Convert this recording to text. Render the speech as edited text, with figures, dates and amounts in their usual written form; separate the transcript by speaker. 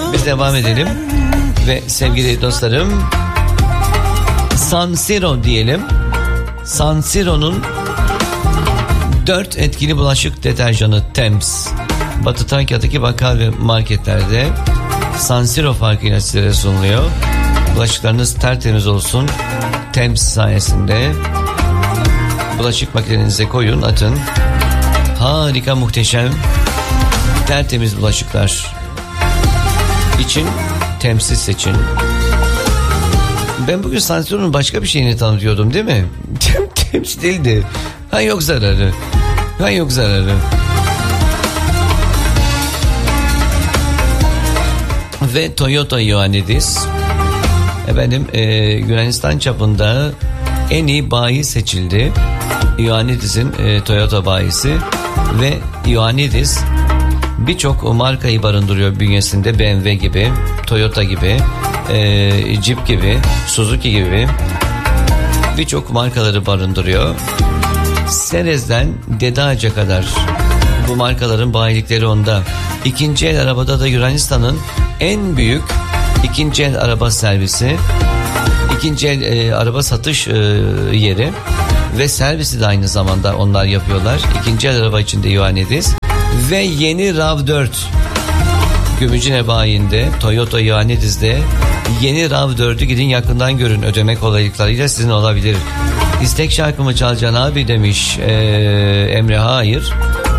Speaker 1: Biz devam edelim. Ve sevgili dostlarım, San Siro diyelim. San Siro'nun 4 etkili bulaşık deterjanı Thames, Batı Trakya'daki bakkal ve marketlerde San Siro farkıyla sizlere sunuluyor. Bulaşıklarınız tertemiz olsun Thames sayesinde. Bulaşık makinenize koyun, atın. Harika, muhteşem, tertemiz bulaşıklar için Thames'i seçin. Ben bugün San Siro'nun başka bir şeyini tanıtıyordum değil mi? Thames değildi. Ha yok zararı. Ha yok zararı. Ve Toyota Ioannidis efendim Yunanistan çapında en iyi bayi seçildi. Ioannidis'in Toyota bayisi ve Ioannidis birçok markayı barındırıyor bünyesinde. BMW gibi, Toyota gibi, Jeep gibi, Suzuki gibi birçok markaları barındırıyor. Serez'den Dede Ağaç'a kadar bu markaların bayilikleri onda. İkinci el arabada da Yunanistan'ın en büyük ikinci el araba servisi, ikinci el araba satış yeri ve servisi de aynı zamanda onlar yapıyorlar. İkinci el araba içinde Ioannidis ve yeni RAV4 Gümüşhane bayinde, Toyota Ioannidis'de yeni RAV4'ü gidin yakından görün, ödeme kolaylıklarıyla sizin olabilir. İstek şarkımı çalacaksın abi demiş Emre. Hayır,